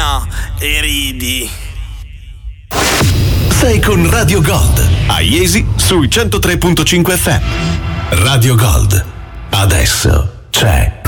no, e ridi. Sei con Radio Gold, a Iesi sui 103.5 FM. Radio Gold, adesso c'è